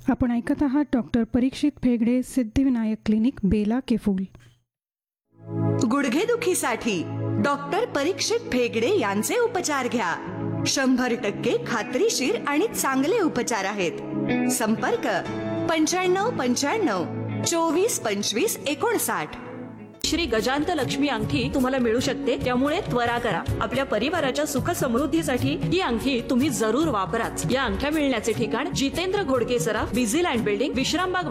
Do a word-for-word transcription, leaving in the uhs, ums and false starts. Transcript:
आपण ऐकत आहात डॉक्टर परीक्षित फेगडे, सिद्धिविनायक क्लिनिक, बेला केफूल. गुडघेदुखीसाठी डॉक्टर परीक्षित फेगडे यांचे उपचार घ्या. शंभर टक्के खात्रीशीर आणि चांगले उपचार आहेत. संपर्क पंच्याण्णव पंच्याण्णव चोवीस पंचवीस एकोणसाठ. श्री गजांत लक्ष्मी अंगठी तुम्हाला मिळू शकते, त्यामुळे त्वरा करा. आपल्या परिवाराच्या सुख समृद्धीसाठी ही अंगठी तुम्ही जरूर वापराच. या अंगठ्या मिळण्याचे ठिकाण जितेंद्र घोडके सराफ, बिझी लँड बिल्डिंग, विश्रामबाग